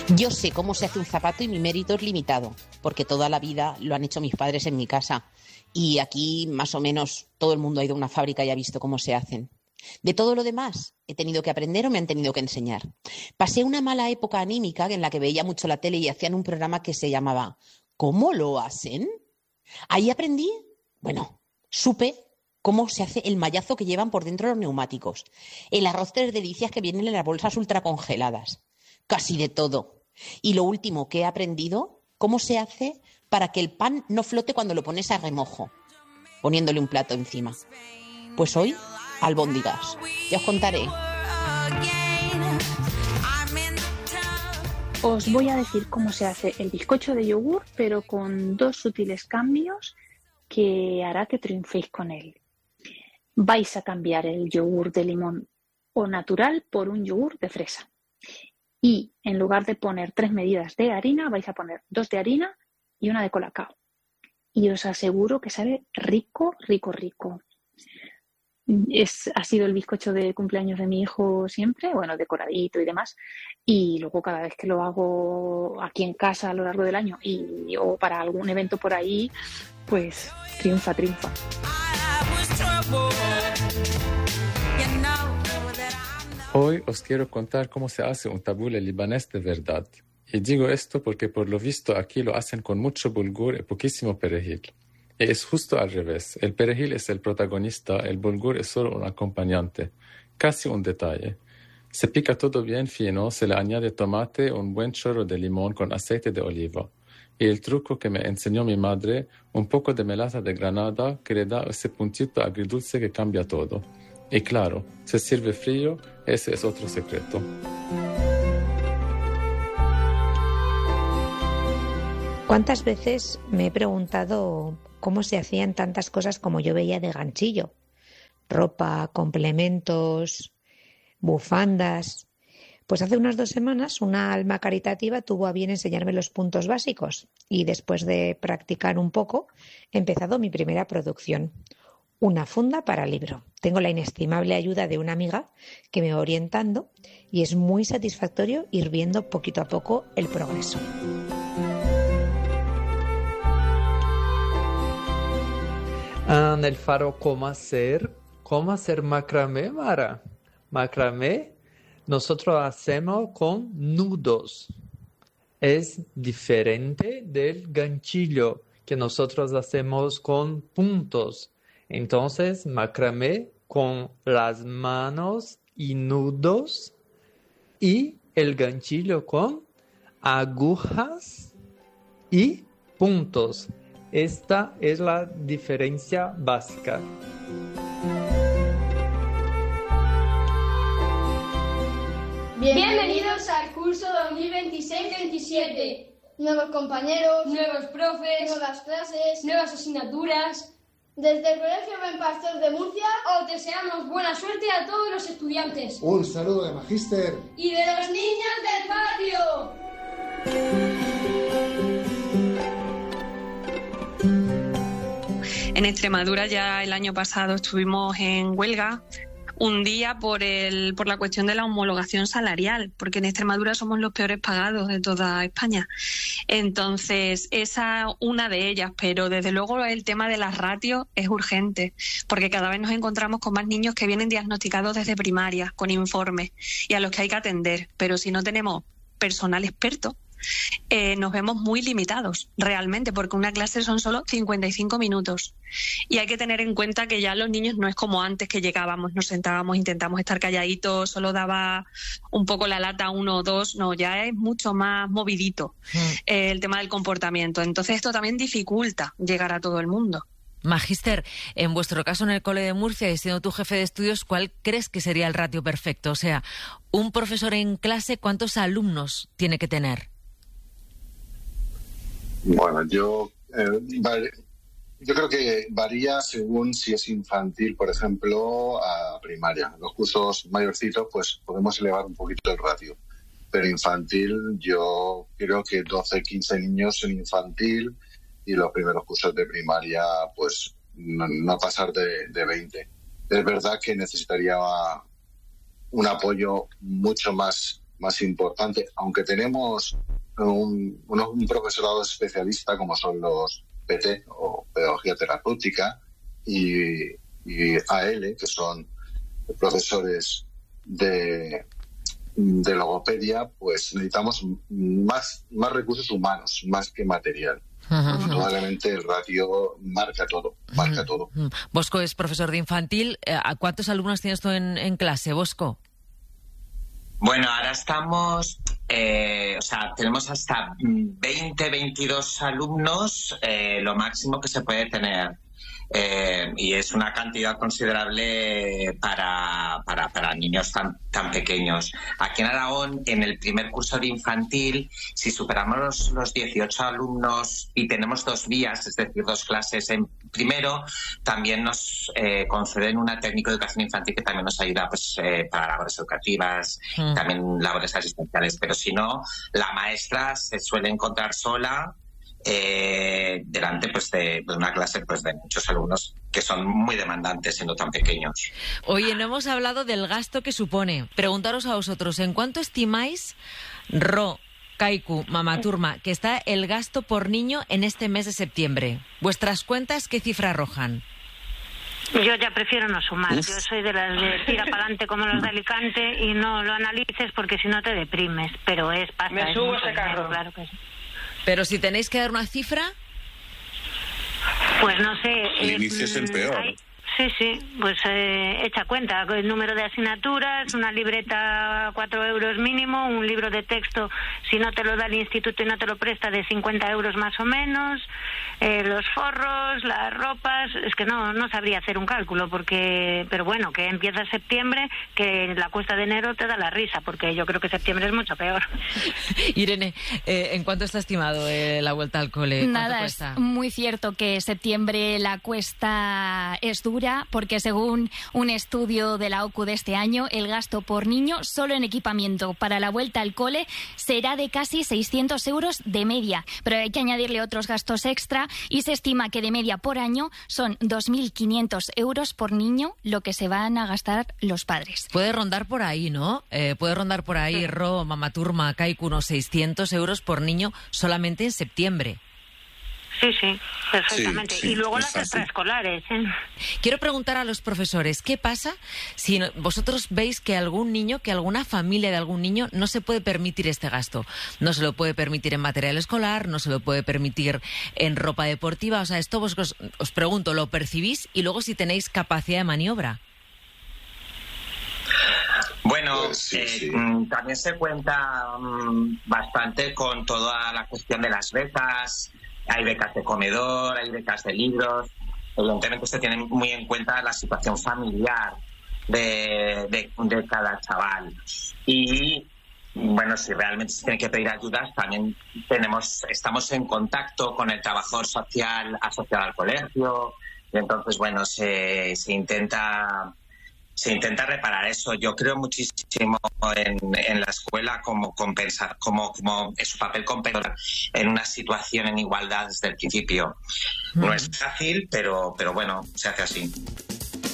Yo sé cómo se hace un zapato y mi mérito es limitado, porque toda la vida lo han hecho mis padres en mi casa. Y aquí, más o menos, todo el mundo ha ido a una fábrica y ha visto cómo se hacen. De todo lo demás, he tenido que aprender o me han tenido que enseñar. Pasé una mala época anímica en la que veía mucho la tele y hacían un programa que se llamaba ¿Cómo lo hacen? Ahí aprendí, supe cómo se hace el mallazo que llevan por dentro los neumáticos, el arroz tres delicias que vienen en las bolsas ultracongeladas, casi de todo. Y lo último que he aprendido, cómo se hace para que el pan no flote cuando lo pones a remojo, poniéndole un plato encima. Pues hoy, albóndigas. Ya os contaré. Os voy a decir cómo se hace el bizcocho de yogur, pero con 2 sutiles cambios que hará que triunféis con él. Vais a cambiar el yogur de limón o natural por un yogur de fresa. Y en lugar de poner 3 medidas de harina, vais a poner 2 de harina y 1 de colacao. Y os aseguro que sabe rico, rico, rico. Ha sido el bizcocho de cumpleaños de mi hijo siempre, decoradito y demás. Y luego cada vez que lo hago aquí en casa a lo largo del año o para algún evento por ahí, pues triunfa. Hoy os quiero contar cómo se hace un tabule libanés de verdad. Y digo esto porque por lo visto aquí lo hacen con mucho bulgur y poquísimo perejil. Y es justo al revés. El perejil es el protagonista, el bulgur es solo un acompañante, casi un detalle. Se pica todo bien fino, se le añade tomate, un buen chorro de limón con aceite de oliva. Y el truco que me enseñó mi madre, un poco de melaza de granada que le da ese puntito agridulce que cambia todo. Y claro, se sirve frío, ese es otro secreto. ¿Cuántas veces me he preguntado cómo se hacían tantas cosas como yo veía de ganchillo? Ropa, complementos, bufandas. Pues hace unas 2 semanas una alma caritativa tuvo a bien enseñarme los puntos básicos y después de practicar un poco he empezado mi primera producción. Una funda para libro. Tengo la inestimable ayuda de una amiga que me va orientando y es muy satisfactorio ir viendo poquito a poco el progreso. Nel faro cómo hacer macramé, Mara. Macramé nosotros hacemos con nudos. Es diferente del ganchillo que nosotros hacemos con puntos. Entonces, macramé con las manos y nudos y el ganchillo con agujas y puntos. Esta es la diferencia básica. Bienvenidos al curso 2026-27. Nuevos compañeros, nuevos profes, nuevas clases, nuevas asignaturas. Desde el Colegio Buen Pastor de Murcia os deseamos buena suerte a todos los estudiantes. Un saludo de Magíster y de los niños del patio. En Extremadura ya el año pasado estuvimos en huelga un día por la cuestión de la homologación salarial, porque en Extremadura somos los peores pagados de toda España. Entonces, esa una de ellas, pero desde luego el tema de las ratios es urgente, porque cada vez nos encontramos con más niños que vienen diagnosticados desde primaria, con informes, y a los que hay que atender. Pero si no tenemos personal experto, nos vemos muy limitados realmente, porque una clase son solo 55 minutos y hay que tener en cuenta que ya los niños no es como antes, que llegábamos, nos sentábamos, intentamos estar calladitos, solo daba un poco la lata 1 o 2, no, ya es mucho más movidito el tema del comportamiento. Entonces esto también dificulta llegar a todo el mundo. Magíster, en vuestro caso en el Cole de Murcia y siendo tu jefe de estudios, ¿cuál crees que sería el ratio perfecto? O sea, un profesor en clase, ¿cuántos alumnos tiene que tener? Bueno, yo creo que varía según si es infantil, por ejemplo, a primaria. Los cursos mayorcitos, pues podemos elevar un poquito el ratio. Pero infantil, yo creo que 12, 15 niños en infantil y los primeros cursos de primaria, pues no pasar de 20. Es verdad que necesitaría un apoyo mucho más más importante, aunque tenemos un profesorado especialista como son los PT o Pedagogía Terapéutica y AL, que son profesores de logopedia, pues necesitamos más recursos humanos, más que material. Probablemente el ratio marca todo. Bosco es profesor de infantil. ¿Cuántos alumnos tienes tú en clase, Bosco? Bueno, ahora estamos, tenemos hasta 22 alumnos, lo máximo que se puede tener. Y es una cantidad considerable para niños tan pequeños. Aquí en Aragón, en el primer curso de infantil, si superamos los 18 alumnos y tenemos 2 vías, es decir, 2 clases en primero, también nos conceden una técnico de educación infantil que también nos ayuda pues para labores educativas, también labores asistenciales. Pero si no, la maestra se suele encontrar sola delante pues de una clase pues de muchos alumnos que son muy demandantes siendo tan pequeños. Oye, no hemos hablado del gasto que supone. Preguntaros a vosotros, ¿en cuánto estimáis, Kaiku, Mamaturma, que está el gasto por niño en este mes de septiembre? ¿Vuestras cuentas qué cifra arrojan? Yo ya prefiero no sumar. Yo soy de las de tira para adelante como los de Alicante y no lo analices porque si no te deprimes. Pero es pasta. Me subo ese carro. Claro que sí. Pero si tenéis que dar una cifra... Pues no sé. El inicio es el peor. Sí, pues echa cuenta. El número de asignaturas, una libreta 4 euros mínimo, un libro de texto, si no te lo da el instituto y no te lo presta, de 50 euros más o menos, los forros, las ropas, es que no sabría hacer un cálculo, pero bueno, que empieza septiembre, que la cuesta de enero te da la risa, porque yo creo que septiembre es mucho peor. Irene, ¿en cuánto está estimado la vuelta al cole? Nada, es muy cierto que septiembre la cuesta es dura, porque según un estudio de la OCU de este año, el gasto por niño solo en equipamiento para la vuelta al cole será de casi 600 euros de media, pero hay que añadirle otros gastos extra y se estima que de media por año son 2.500 euros por niño lo que se van a gastar los padres. Puede rondar por ahí, ¿no? Puede rondar por ahí, Mamaturma, Kaiku, unos 600 euros por niño solamente en septiembre. Sí, perfectamente. Sí, y luego es las fácil. extraescolares. Quiero preguntar a los profesores, ¿qué pasa si vosotros veis que algún niño, que alguna familia de algún niño no se puede permitir este gasto? No se lo puede permitir en material escolar, no se lo puede permitir en ropa deportiva. O sea, esto vosotros, os pregunto, ¿lo percibís? Y luego si tenéis capacidad de maniobra. Bueno, Pues sí. También se cuenta bastante con toda la cuestión de las becas. Hay becas de comedor, hay becas de libros. Evidentemente se tiene muy en cuenta la situación familiar de cada chaval. Y bueno, si realmente se tiene que pedir ayudas, también estamos en contacto con el trabajador social asociado al colegio. Y entonces, bueno, se intenta reparar eso. Yo creo muchísimo en la escuela como compensar, como es su papel compensar en una situación en igualdad desde el principio. No es fácil, pero bueno, se hace así.